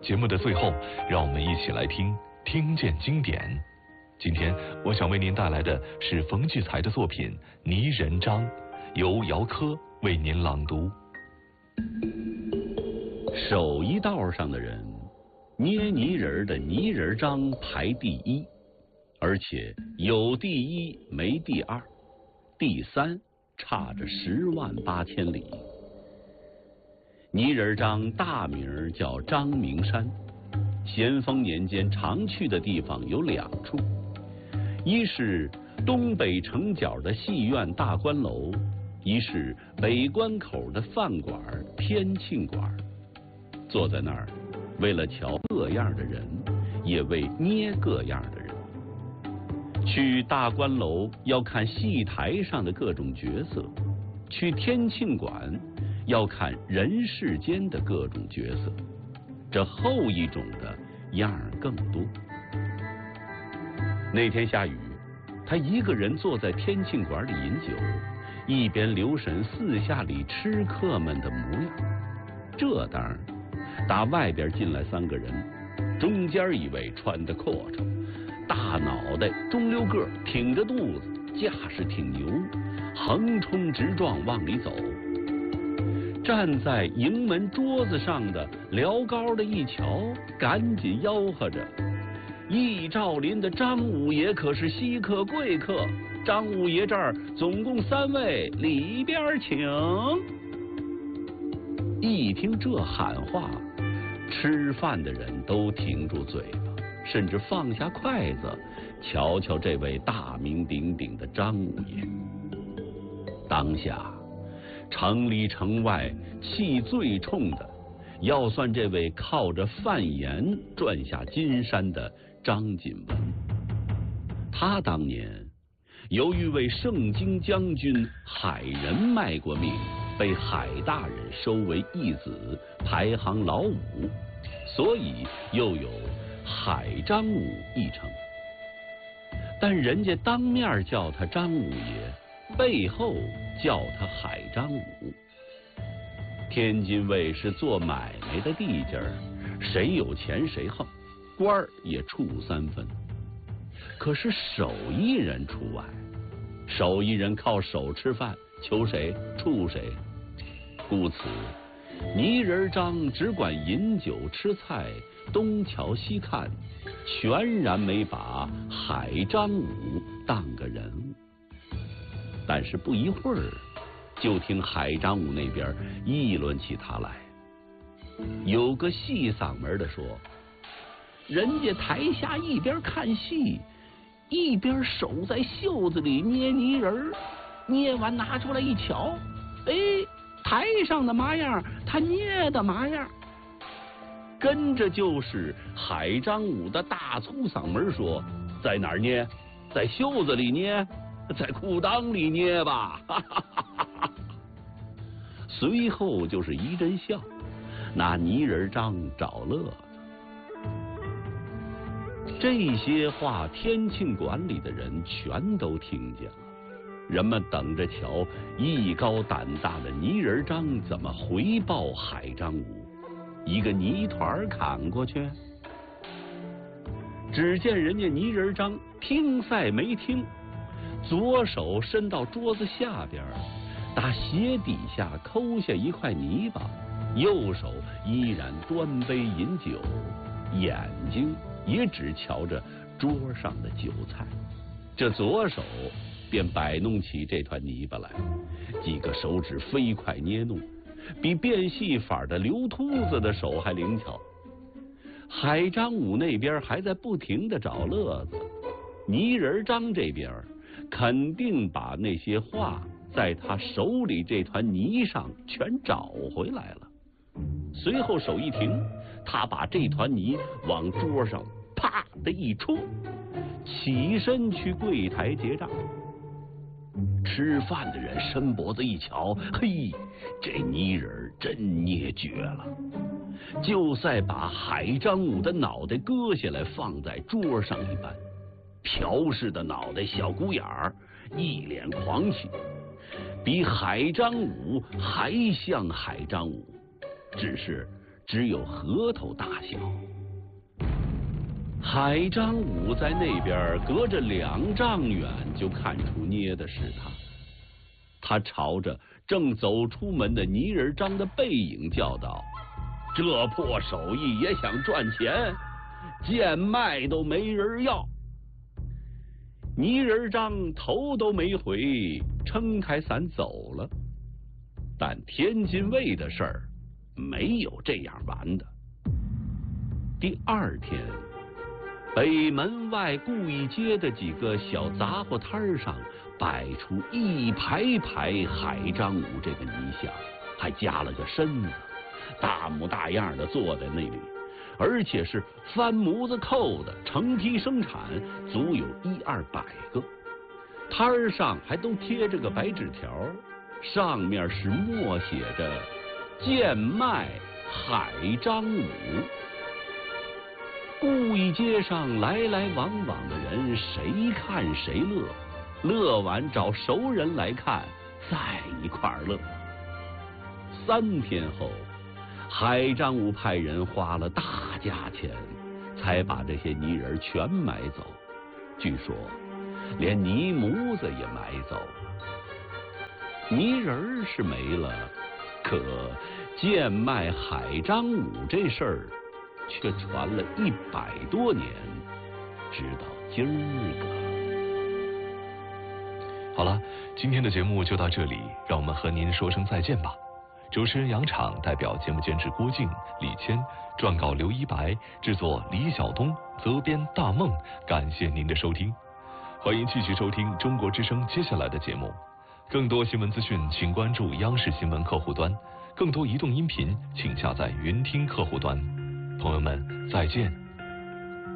节目的最后，让我们一起来听见经典。今天我想为您带来的是冯骥才的作品《泥人张》，由姚科为您朗读。 手艺道上的人，捏泥人的泥人张排第一，而且有第一没第二，第三差着108000里。泥人张大名叫张明山，咸丰年间常去的地方有2处，一是东北城角的戏院大观楼，一是北关口的饭馆天庆馆。坐在那儿，为了瞧各样的人，也为捏各样的人。去大观楼要看戏台上的各种角色，去天庆馆要看人世间的各种角色，这后一种的样儿更多。那天下雨，他一个人坐在天庆馆里饮酒，一边留神四下里吃客们的模样。这当打外边进来3个人，中间一位穿得阔绰，大脑袋中溜个，挺着肚子，架势挺牛，横冲直撞往里走。站在营门桌子上的辽高的一瞧，赶紧吆喝着：易兆林的张五爷可是稀客贵客，张五爷这儿总共3位，里边请。一听这喊话，吃饭的人都停住嘴巴，甚至放下筷子，瞧瞧这位大名鼎鼎的张五爷。当下城里城外气最冲的，要算这位靠着贩盐赚下金山的张锦文。他当年由于为盛京将军海仁卖过命，被海大人收为义子，排行老5，所以又有海张五一称。但人家当面叫他张五爷，背后叫他海张五。天津卫是做买卖的地界儿，谁有钱谁横，官儿也处3分。可是手艺人除外，手艺人靠手吃饭，求谁处谁。故此泥人张只管饮酒吃菜，东瞧西看，全然没把海张五当个人物。但是不一会儿，就听海张五那边议论起他来。有个细嗓门的说：人家台下一边看戏，一边手在袖子里捏泥人，捏完拿出来一瞧，哎，台上的麻样，他捏的麻样。跟着就是海张五的大粗嗓门说：在哪儿捏？在袖子里捏？在裤裆里捏吧。随后就是一阵笑，拿泥人张找乐子。这些话天庆馆里的人全都听见了，人们等着瞧艺高胆大的泥人张怎么回报海张五，一个泥团砍过去。只见人家泥人张听赛没听，左手伸到桌子下边，打鞋底下抠下一块泥巴，右手依然端杯饮酒，眼睛也只瞧着桌上的酒菜。这左手便摆弄起这团泥巴来，几个手指飞快捏弄，比变戏法的刘秃子的手还灵巧。海张五那边还在不停地找乐子，泥人张这边肯定把那些话在他手里这团泥上全找回来了。随后手一停，他把这团泥往桌上啪的一戳，起身去柜台结账。吃饭的人伸脖子一瞧，嘿，这泥人真捏绝了，就赛把海张五的脑袋割下来放在桌上一般，朴氏的脑袋小鼓眼儿，一脸狂气，比海张五还像海张五，只是只有核桃大小。海张武在那边隔着2丈远就看出捏的是他，他朝着正走出门的泥人张的背影叫道：“这破手艺也想赚钱，贱卖都没人要。”泥人张头都没回，撑开伞走了。但天津卫的事儿没有这样完的。第2天，北门外顾义街的几个小杂货摊上摆出一排排海张武这个泥像，还加了个身子，大模大样的坐在那里，而且是翻模子扣的，成批生产，足有100-200个。摊上还都贴着个白纸条，上面是默写着“贱卖海张武”。顾义街上来来往往的人，谁看谁乐，乐完找熟人来看，在一块儿乐。3天后，海张武派人花了大价钱，才把这些泥人全买走，据说连泥模子也买走了。泥人是没了，可贱卖海张武这事儿却传了100多年，直到今儿个。 好了，今天的节目就到这里，让我们和您说声再见吧。主持人杨昶代表节目监制郭靖、李谦，撰稿刘一白，制作李晓东，责编大梦。感谢您的收听，欢迎继续收听中国之声接下来的节目。更多新闻资讯，请关注央视新闻客户端；更多移动音频，请下载云听客户端。朋友们，再见。